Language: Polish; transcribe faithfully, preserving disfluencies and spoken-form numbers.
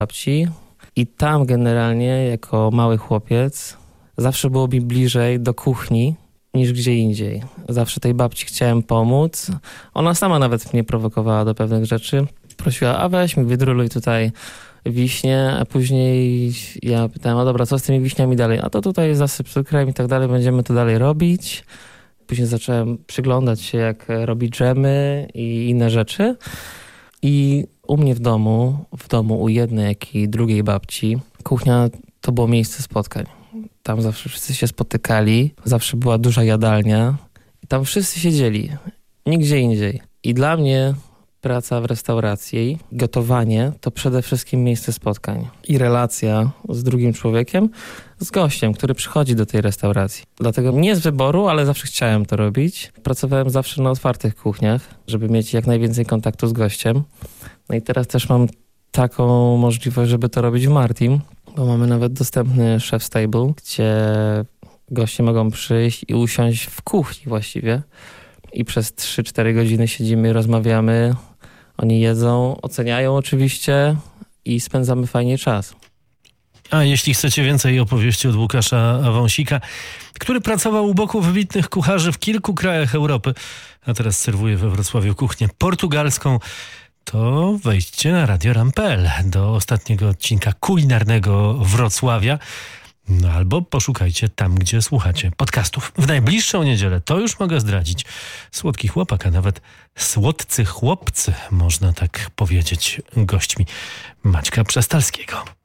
babci i tam generalnie jako mały chłopiec zawsze było mi bliżej do kuchni niż gdzie indziej. Zawsze tej babci chciałem pomóc. Ona sama nawet mnie prowokowała do pewnych rzeczy. Prosiła, a weź mi wydruluj tutaj wiśnie, a później ja pytałem, a dobra, co z tymi wiśniami dalej? A to tutaj zasyp cukrem i tak dalej, będziemy to dalej robić. Później zacząłem przyglądać się, jak robi dżemy i inne rzeczy. I u mnie w domu, w domu u jednej, jak i drugiej babci, kuchnia to było miejsce spotkań. Tam zawsze wszyscy się spotykali, zawsze była duża jadalnia i tam wszyscy siedzieli, nigdzie indziej. I dla mnie praca w restauracji, gotowanie to przede wszystkim miejsce spotkań i relacja z drugim człowiekiem, z gościem, który przychodzi do tej restauracji. Dlatego nie z wyboru, ale zawsze chciałem to robić. Pracowałem zawsze na otwartych kuchniach, żeby mieć jak najwięcej kontaktu z gościem. No i teraz też mam taką możliwość, żeby to robić w Martim, bo mamy nawet dostępny chef's table, gdzie goście mogą przyjść i usiąść w kuchni właściwie i przez trzy cztery godziny siedzimy, rozmawiamy, oni jedzą, oceniają oczywiście i spędzamy fajnie czas. A jeśli chcecie więcej opowieści od Łukasza Wąsika, który pracował u boku wybitnych kucharzy w kilku krajach Europy, a teraz serwuje we Wrocławiu kuchnię portugalską, to wejdźcie na radioram kropka p l do ostatniego odcinka kulinarnego Wrocławia. No albo poszukajcie tam, gdzie słuchacie podcastów. W najbliższą niedzielę, to już mogę zdradzić, słodki chłopak, a nawet słodcy chłopcy, można tak powiedzieć, gośćmi Maćka Przestalskiego.